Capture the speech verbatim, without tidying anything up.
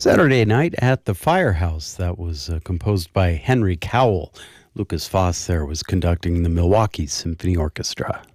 Saturday night at the Firehouse. That was uh, composed by Henry Cowell. Lucas Foss there was conducting the Milwaukee Symphony Orchestra.